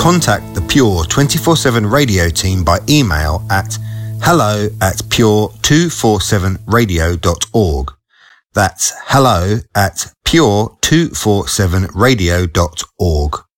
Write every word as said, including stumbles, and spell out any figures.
contact the Pure twenty-four seven radio team by email at hello at pure two forty-seven radio dot org. That's hello at pure two forty-seven radio dot org.